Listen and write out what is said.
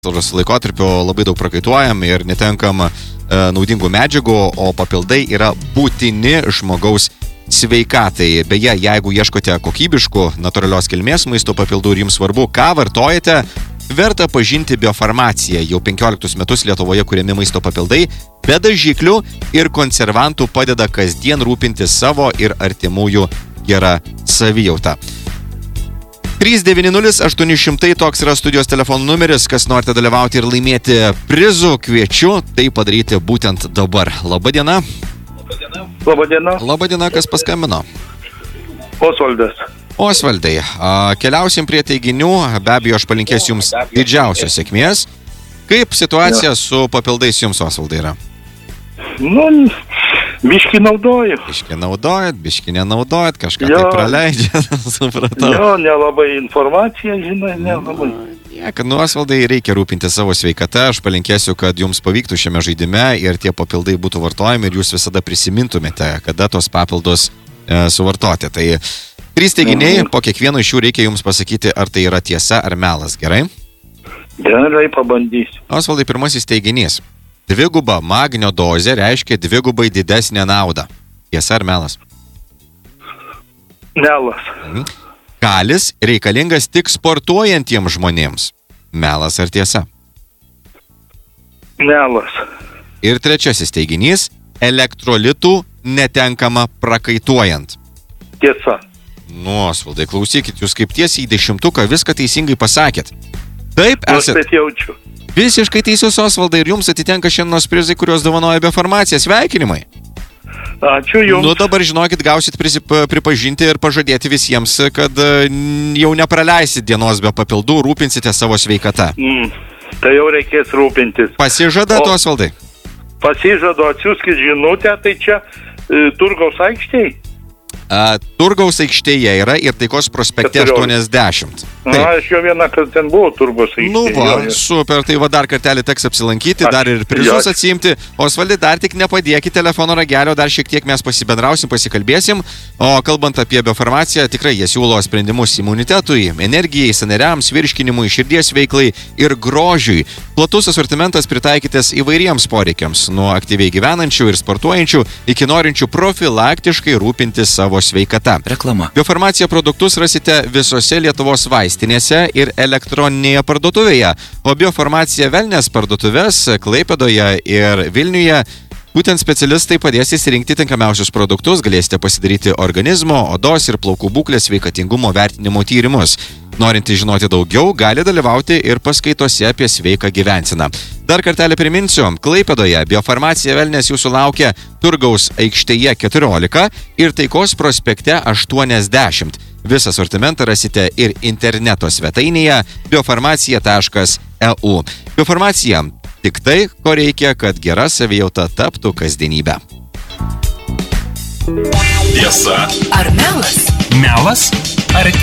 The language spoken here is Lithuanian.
laikotarpio labai daug prakaituojam ir netenkam naudingų medžiagų, o papildai yra būtini žmogaus sveikatai. Beje, jeigu ieškote kokybiškų, natūralios kilmės maisto papildų ir jums svarbu, ką vartojate, verta pažinti Biofarmaciją. Jau 15 metus Lietuvoje kuriami maisto papildai be dažiklių ir konservantų padeda kasdien rūpintis savo ir artimųjų gerą savijautą. 390-800 toks yra studijos telefonų numeris, kas norite dalyvauti ir laimėti prizų, kviečiu tai padaryti būtent dabar. Labadiena. Labadiena. Labadiena, kas paskambino? Osvaldas. Osvaldai, keliausim prie teiginių, be abejo, aš palinkėsiu jums didžiausios sėkmės. Kaip situacija su papildais jums, Osvaldai, yra? Biškį naudoju. Biškį naudojat, biškį nenaudojat, kažką tai praleidžiat, supratau. Jo, nelabai informacija, žinai, nelabai. Osvaldai, reikia rūpinti savo sveikatą, aš palinkėsiu, kad jums pavyktų šiame žaidime ir tie papildai būtų vartojami ir jūs visada prisimintumėte, kada tos papildus suvartoti. Tai 3 teiginiai, po kiekvieno iš jų reikia jums pasakyti, ar tai yra tiesa ar melas, gerai? Gerai, pabandysiu. Osvaldai, pirmasis teiginys. Dviguba magnio dozė reiškia dvigubai didesnę naudą. Tiesa ar melas? Melas. Kalis reikalingas tik sportuojantiems žmonėms. Melas ar tiesa? Melas. Ir trečiasis teiginys. Elektrolitų netenkama prakaituojant. Tiesa. Osvaldai, klausykit, jūs kaip tiesiai į 10 viską teisingai pasakėt. Taip, esat. Aš taip jaučiu. Visiškai teisus, Osvaldai, ir jums atitenka šiandienos prizai, kuriuos dovanoja Biofarmacija. Sveikinimai. Ačiū jums. Dabar žinokit, gausit pripažinti ir pažadėti visiems, kad jau nepraleisit dienos be papildų, rūpinsite savo sveikatą. Tai jau reikės rūpintis. Pasižadat, Osvaldai? Pasižadu, atsiųskit žinutę, tai čia Turgaus aikštėje? Turgaus aikštėje yra ir Taikos prospekte 80. Aš jau vieną kartą ten buvau Turgaus aikštėje. Super, tai dar kartelį teks apsilankyti, dar ir prizus atsiimti. Osvaldai, dar tik nepadėkit telefono ragelio, dar šiek tiek mes pasibendrausim, pasikalbėsim. O kalbant apie Biofarmaciją, tikrai jie siūlo sprendimus imunitetui, energijai, sąnariams, virškinimui, širdies veiklai ir grožiui. Platus asortimentas pritaikytas įvairiems poreikiams, nuo aktyviai gyvenančių ir sportuojančių iki norinčių profilaktiškai rūpintis savo sveikata. Reklama. Biofarmacija produktus rasite visose Lietuvos vaistinėse ir elektroninėje parduotuvėje, o Biofarmacija Wellness parduotuvės Klaipėdoje ir Vilniuje. Būtent specialistai padės įsirinkti tinkamiausius produktus, galėsite pasidaryti organizmo, odos ir plaukų būklės sveikatingumo vertinimo tyrimus. Norinti žinoti daugiau, gali dalyvauti ir paskaitose apie sveiką gyvenseną. Dar kartelį priminsiu, Klaipėdoje Biofarmacija Wellness jūsų laukia Turgaus aikštėje 14 ir Taikos prospekte 80. Visą asortimentą rasite ir interneto svetainėje biofarmacija.eu. Biofarmacija. Tik tai, ko reikia, kad gera savijauta taptų kasdienybę. Tiesa ar melas? Melas ar